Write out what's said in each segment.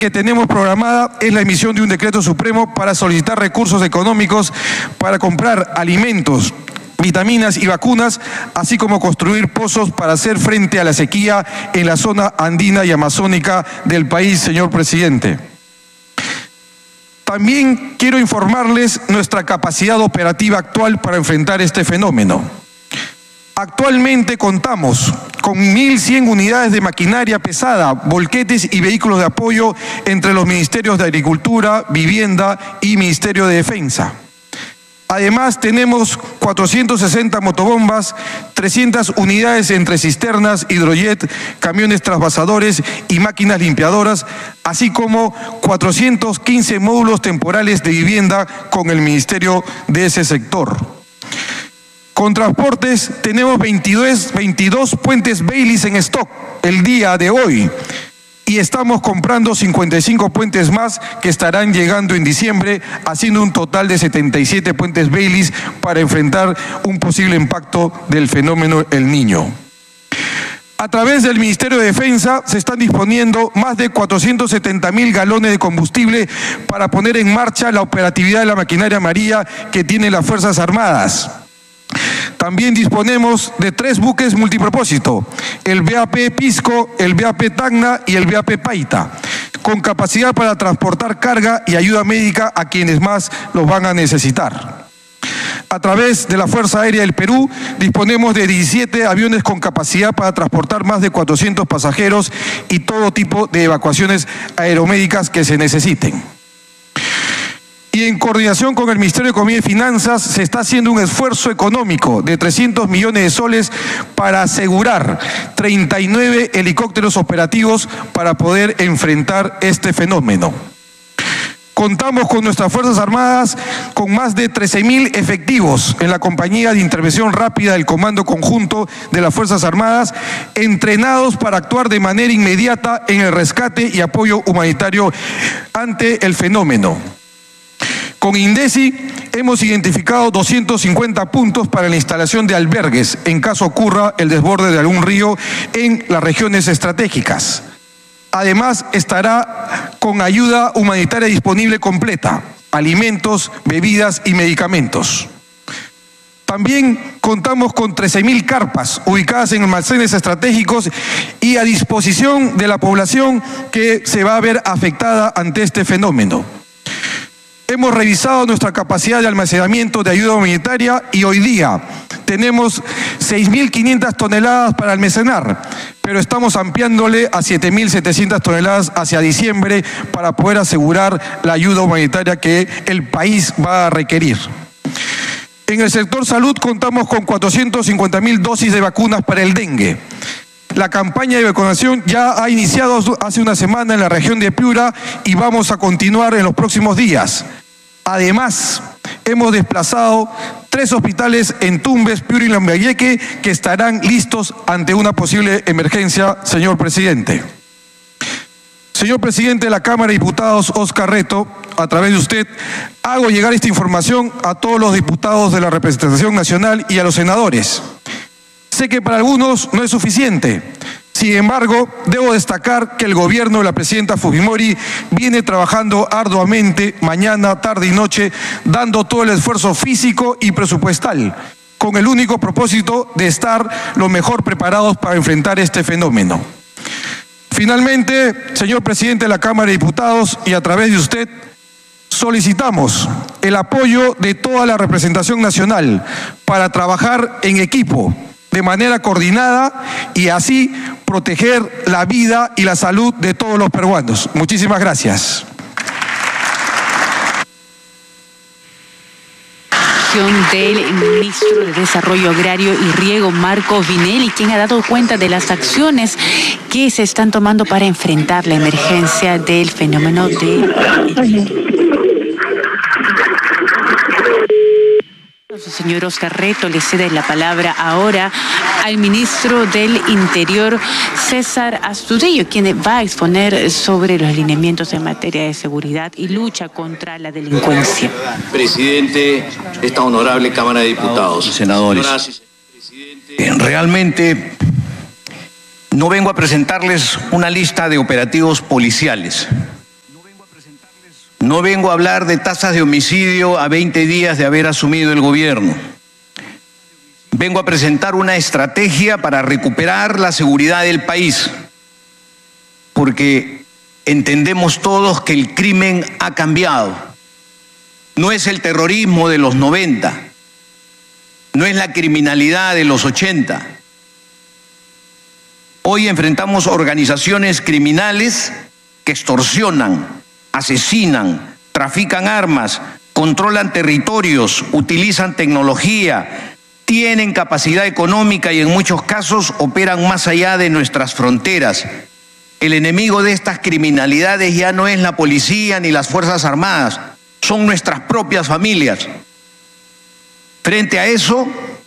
que tenemos programada es la emisión de un decreto supremo para solicitar recursos económicos para comprar alimentos, vitaminas y vacunas, así como construir pozos para hacer frente a la sequía en la zona andina y amazónica del país, señor presidente. También quiero informarles nuestra capacidad operativa actual para enfrentar este fenómeno. Actualmente contamos con 1.100 unidades de maquinaria pesada, volquetes y vehículos de apoyo entre los Ministerios de Agricultura, Vivienda y Ministerio de Defensa. Además, tenemos 460 motobombas, 300 unidades entre cisternas, hidrojet, camiones trasvasadores y máquinas limpiadoras, así como 415 módulos temporales de vivienda con el Ministerio de ese sector. Con transportes tenemos 22 puentes Baileys en stock el día de hoy y estamos comprando 55 puentes más que estarán llegando en diciembre, haciendo un total de 77 puentes Baileys para enfrentar un posible impacto del fenómeno El Niño. A través del Ministerio de Defensa se están disponiendo más de 470.000 galones de combustible para poner en marcha la operatividad de la maquinaria amarilla que tienen las Fuerzas Armadas. También disponemos de 3 buques multipropósito, el BAP Pisco, el BAP Tacna y el BAP Paita, con capacidad para transportar carga y ayuda médica a quienes más los van a necesitar. A través de la Fuerza Aérea del Perú disponemos de 17 aviones con capacidad para transportar más de 400 pasajeros y todo tipo de evacuaciones aeromédicas que se necesiten. Y en coordinación con el Ministerio de Economía y Finanzas se está haciendo un esfuerzo económico de 300 millones de soles para asegurar 39 helicópteros operativos para poder enfrentar este fenómeno. Contamos con nuestras Fuerzas Armadas con más de 13.000 efectivos en la Compañía de Intervención Rápida del Comando Conjunto de las Fuerzas Armadas, entrenados para actuar de manera inmediata en el rescate y apoyo humanitario ante el fenómeno. Con INDECI hemos identificado 250 puntos para la instalación de albergues en caso ocurra el desborde de algún río en las regiones estratégicas. Además, estará con ayuda humanitaria disponible completa, alimentos, bebidas y medicamentos. También contamos con 13.000 carpas ubicadas en almacenes estratégicos y a disposición de la población que se va a ver afectada ante este fenómeno. Hemos revisado nuestra capacidad de almacenamiento de ayuda humanitaria y hoy día tenemos 6.500 toneladas para almacenar, pero estamos ampliándole a 7.700 toneladas hacia diciembre para poder asegurar la ayuda humanitaria que el país va a requerir. En el sector salud contamos con 450.000 dosis de vacunas para el dengue. La campaña de vacunación ya ha iniciado hace una semana en la región de Piura y vamos a continuar en los próximos días. Además, hemos desplazado 3 hospitales en Tumbes, Piura y Lambayeque que estarán listos ante una posible emergencia, señor presidente. Señor presidente de la Cámara de Diputados, Óscar Reto, a través de usted, hago llegar esta información a todos los diputados de la representación nacional y a los senadores. Sé que para algunos no es suficiente. Sin embargo, debo destacar que el gobierno de la presidenta Fujimori viene trabajando arduamente mañana, tarde y noche, dando todo el esfuerzo físico y presupuestal, con el único propósito de estar lo mejor preparados para enfrentar este fenómeno. Finalmente, señor presidente de la Cámara de Diputados, y a través de usted, solicitamos el apoyo de toda la representación nacional para trabajar en equipo, de manera coordinada y así proteger la vida y la salud de todos los peruanos. Muchísimas gracias. Del ministro de Desarrollo Agrario y Riego, Marco Vinelli, quien ha dado cuenta de las acciones que se están tomando para enfrentar la emergencia del fenómeno de... Señor Óscar Reto, le cede la palabra ahora al ministro del Interior, César Astudillo, quien va a exponer sobre los lineamientos en materia de seguridad y lucha contra la delincuencia. Presidente de esta honorable Cámara de Diputados. Senadores, realmente no vengo a presentarles una lista de operativos policiales. No vengo a hablar de tasas de homicidio a 20 días de haber asumido el gobierno. Vengo a presentar una estrategia para recuperar la seguridad del país, porque entendemos todos que el crimen ha cambiado. No es el terrorismo de los 90, no es la criminalidad de los 80. Hoy enfrentamos organizaciones criminales que extorsionan, asesinan, trafican armas, controlan territorios, utilizan tecnología, tienen capacidad económica y en muchos casos operan más allá de nuestras fronteras. El enemigo de estas criminalidades ya no es la policía ni las Fuerzas Armadas, son nuestras propias familias. Frente a eso,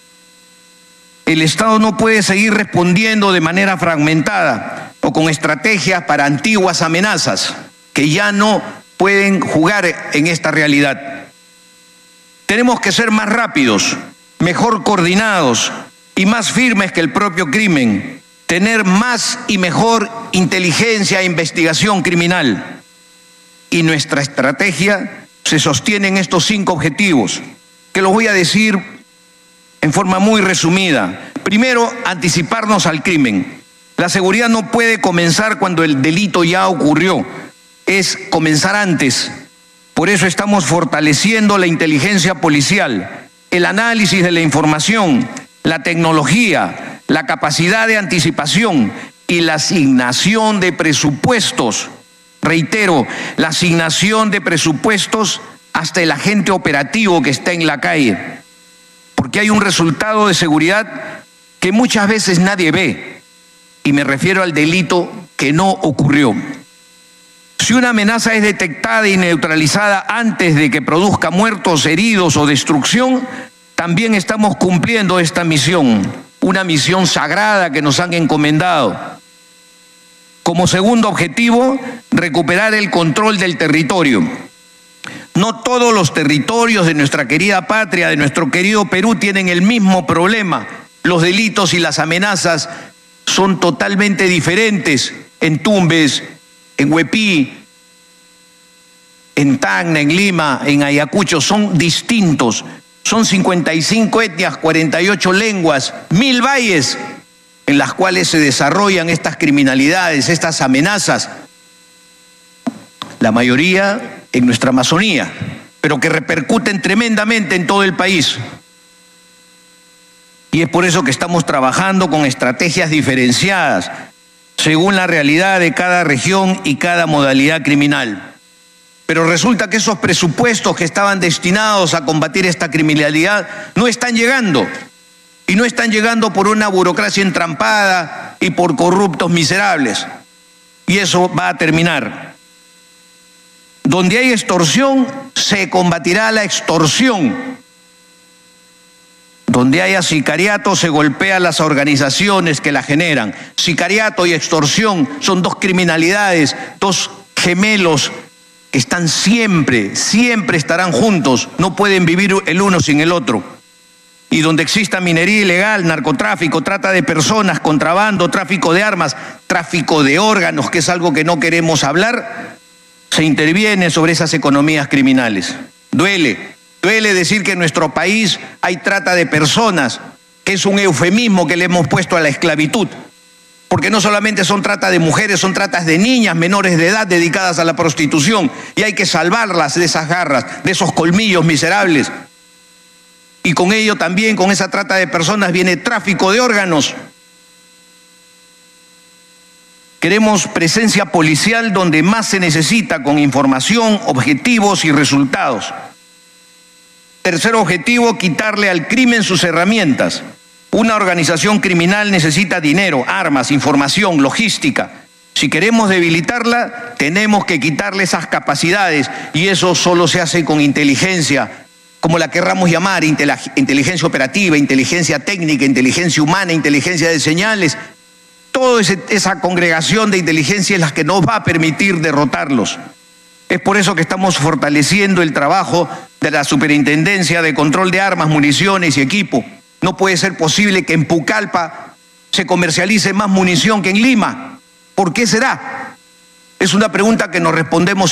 el Estado no puede seguir respondiendo de manera fragmentada o con estrategias para antiguas amenazas que ya no pueden jugar en esta realidad. Tenemos que ser más rápidos, mejor coordinados y más firmes que el propio crimen, tener más y mejor inteligencia e investigación criminal. Y nuestra estrategia se sostiene en estos 5 objetivos, que los voy a decir en forma muy resumida. Primero, anticiparnos al crimen. La seguridad no puede comenzar cuando el delito ya ocurrió, es comenzar antes. Por eso estamos fortaleciendo la inteligencia policial, el análisis de la información, la tecnología, la capacidad de anticipación y la asignación de presupuestos. Reitero, la asignación de presupuestos hasta el agente operativo que está en la calle, porque hay un resultado de seguridad que muchas veces nadie ve, y me refiero al delito que no ocurrió. Si una amenaza es detectada y neutralizada antes de que produzca muertos, heridos o destrucción, también estamos cumpliendo esta misión, una misión sagrada que nos han encomendado. Como segundo objetivo, recuperar el control del territorio. No todos los territorios de nuestra querida patria, de nuestro querido Perú, tienen el mismo problema. Los delitos y las amenazas son totalmente diferentes en Tumbes, en Huepí, en Tacna, en Lima, en Ayacucho, son distintos. Son 55 etnias, 48 lenguas, 1000 valles en las cuales se desarrollan estas criminalidades, estas amenazas. La mayoría en nuestra Amazonía, pero que repercuten tremendamente en todo el país. Y es por eso que estamos trabajando con estrategias diferenciadas, según la realidad de cada región y cada modalidad criminal. Pero resulta que esos presupuestos que estaban destinados a combatir esta criminalidad no están llegando. Y no están llegando por una burocracia entrampada y por corruptos miserables. Y eso va a terminar. Donde hay extorsión, se combatirá la extorsión. Donde haya sicariato, se golpea a las organizaciones que la generan. Sicariato y extorsión son 2 criminalidades, 2 gemelos que están siempre estarán juntos, no pueden vivir el uno sin el otro. Y donde exista minería ilegal, narcotráfico, trata de personas, contrabando, tráfico de armas, tráfico de órganos, que es algo que no queremos hablar, se interviene sobre esas economías criminales. Duele decir que en nuestro país hay trata de personas, que es un eufemismo que le hemos puesto a la esclavitud. Porque no solamente son trata de mujeres, son tratas de niñas menores de edad dedicadas a la prostitución. Y hay que salvarlas de esas garras, de esos colmillos miserables. Y con ello también, con esa trata de personas, viene tráfico de órganos. Queremos presencia policial donde más se necesita, con información, objetivos y resultados. Tercer objetivo, quitarle al crimen sus herramientas. Una organización criminal necesita dinero, armas, información, logística. Si queremos debilitarla, tenemos que quitarle esas capacidades, y eso solo se hace con inteligencia, como la querramos llamar, inteligencia operativa, inteligencia técnica, inteligencia humana, inteligencia de señales. Toda esa congregación de inteligencia es la que nos va a permitir derrotarlos. Es por eso que estamos fortaleciendo el trabajo de la Superintendencia de Control de Armas, Municiones y Equipo. No puede ser posible que en Pucallpa se comercialice más munición que en Lima. ¿Por qué será? Es una pregunta que nos respondemos